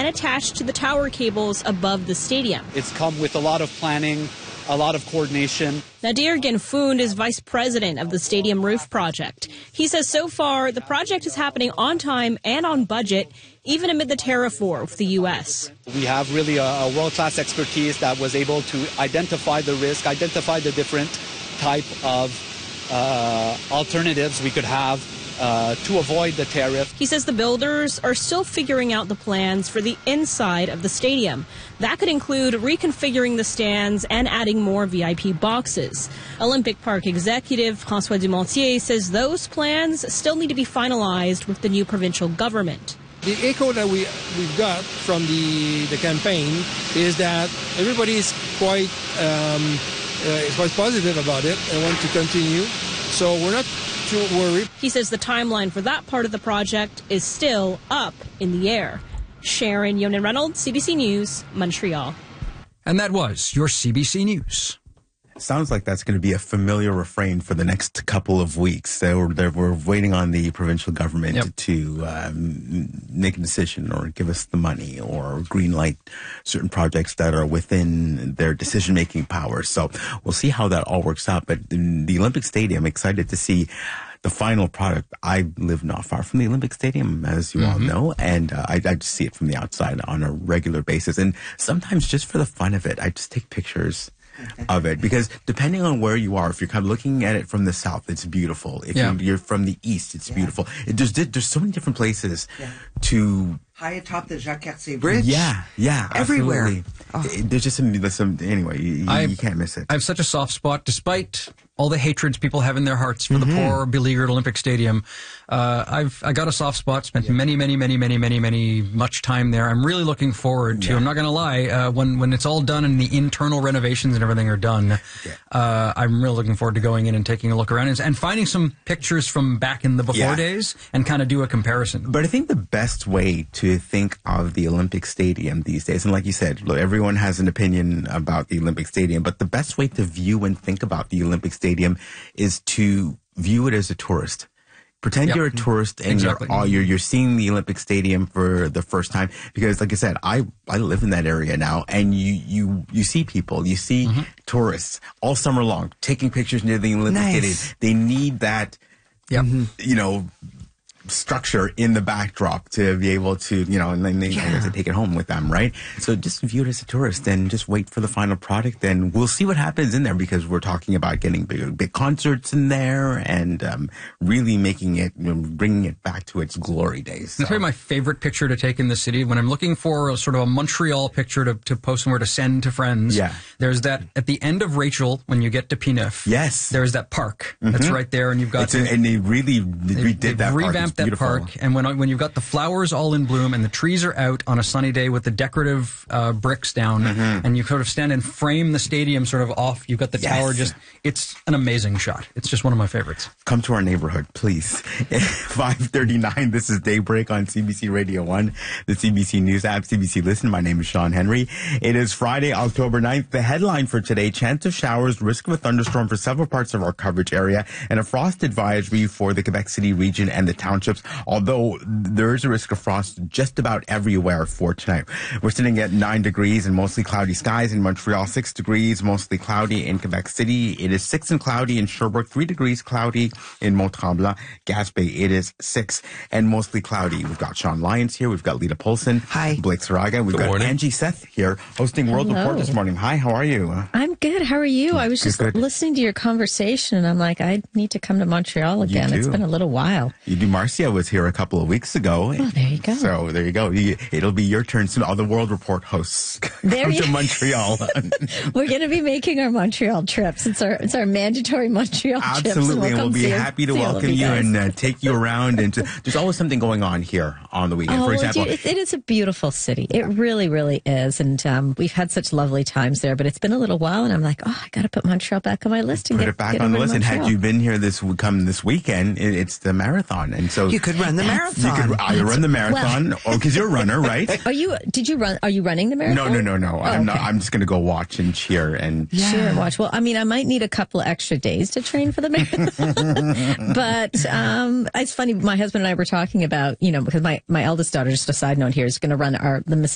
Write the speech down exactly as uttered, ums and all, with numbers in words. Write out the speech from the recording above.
attached to the tower cables above the stadium. It's come with a lot of planning, a lot of coordination. Nadir Genfound is vice president of the stadium roof project. He says so far the project is happening on time and on budget, even amid the tariff war with the U S. We have really a, a world-class expertise that was able to identify the risk, identify the different type of uh, alternatives we could have Uh, to avoid the tariff. He says the builders are still figuring out the plans for the inside of the stadium. That could include reconfiguring the stands and adding more V I P boxes. Olympic Park executive François Dumontier says those plans still need to be finalized with the new provincial government. The echo that we, we've got from the, the campaign is that everybody is quite, um, uh, is quite positive about it and want to continue. So we're not too worried. He says the timeline for that part of the project is still up in the air. Sharon Yonan-Reynolds, C B C News, Montreal. And that was your C B C News. Sounds like that's going to be a familiar refrain for the next couple of weeks. So we're, we're waiting on the provincial government yep. to um, make a decision or give us the money or green light certain projects that are within their decision-making powers. So we'll see how that all works out. But in the Olympic Stadium, excited to see the final product. I live not far from the Olympic Stadium, as you mm-hmm. all know, and uh, I, I just see it from the outside on a regular basis. And sometimes just for the fun of it, I just take pictures of it, because depending on where you are, if you're kind of looking at it from the south, it's beautiful. If yeah. you're, you're from the east, it's yeah. beautiful. It, there's there's so many different places yeah. to high atop the Jacques Cartier Bridge. Yeah, yeah, everywhere. Oh. It, there's just some, there's some anyway. You, you, you can't miss it. I have such a soft spot, despite all the hatreds people have in their hearts for mm-hmm. the poor, beleaguered Olympic Stadium. Uh, I've I got a soft spot. Spent yeah. many, many, many, many, many, many much time there. I'm really looking forward to. Yeah. I'm not going to lie. Uh, when when it's all done and the internal renovations and everything are done, yeah. uh, I'm really looking forward to going in and taking a look around and, and finding some pictures from back in the before yeah. days and kind of do a comparison. But I think the best way to think of the Olympic Stadium these days, and like you said, look, everyone has an opinion about the Olympic Stadium, but the best way to view and think about the Olympic Stadium is to view it as a tourist. Pretend yep. you're a tourist and exactly. you're, oh, you're you're seeing the Olympic Stadium for the first time, because, like I said, I I live in that area now, and you you you see people, you see mm-hmm. tourists all summer long taking pictures near the Olympic nice. Stadium. They need that, yep. you know, structure in the backdrop to be able to, you know, and then they yeah. have to take it home with them, right? So just view it as a tourist and just wait for the final product, and we'll see what happens in there, because we're talking about getting big, big concerts in there and um, really making it, you know, bringing it back to its glory days. So. That's probably my favorite picture to take in the city. When I'm looking for a sort of a Montreal picture to, to post somewhere to send to friends, yeah. there's that at the end of Rachel, when you get to P N F, yes. there's that park mm-hmm. that's right there, and you've got... It's a, and they really they, redid that revamped park. that park, and when when you've got the flowers all in bloom and the trees are out on a sunny day with the decorative uh, bricks down, mm-hmm. and you sort of stand and frame the stadium sort of off, you've got the yes. tower just, it's an amazing shot. It's just one of my favorites. Come to our neighborhood, please. five thirty-nine, this is Daybreak on C B C Radio one, the C B C News app, C B C Listen. My name is Sean Henry. It is Friday, October ninth. The headline for today: chance of showers, risk of a thunderstorm for several parts of our coverage area, and a frost advisory for the Quebec City region and the townships, although there is a risk of frost just about everywhere for tonight. We're sitting at nine degrees and mostly cloudy skies in Montreal, six degrees, mostly cloudy in Quebec City. It is six and cloudy in Sherbrooke, three degrees cloudy in Mont-Tremblant. Gaspé, it is six and mostly cloudy. We've got Sean Lyons here. We've got Lita Polson. Hi. Blake Saraga. We've Good got morning. Angie Seth here hosting World Hello. Report this morning. Hi, how are you? I'm good. How are you? I was Good, just good. listening to your conversation, and I'm like, I need to come to Montreal again. It's been a little while. You do. Marcia was here a couple of weeks ago. Oh, there you go. So there you go. You, it'll be your turn soon. All the World Report hosts there come you- to Montreal. We're going to be making our Montreal trips. It's our it's our mandatory Montreal trips. Absolutely, and we'll, and we'll be happy to welcome you, you and uh, take you around. And to, there's always something going on here on the weekend. Oh, For example, it, it is a beautiful city. It really, really is. And um, we've had such lovely times there. But it's been a little while, and I'm like, oh, I got to put Montreal back on my list and put get it back get on the over list. to And had Montreal. you been here this come this weekend, it, it's the marathon, and so You could run the marathon. You could I run the marathon. Well- oh, because you're a runner, right? Are you? Did you run? Are you running the marathon? No, no, no, no. Oh, I'm okay. not. I'm just going to go watch and cheer and Yeah. Cheer and watch. Well, I mean, I might need a couple of extra days to train for the marathon. But um, it's funny. My husband and I were talking about, you know, because my, my eldest daughter, just a side note here, is going to run our the Mississippi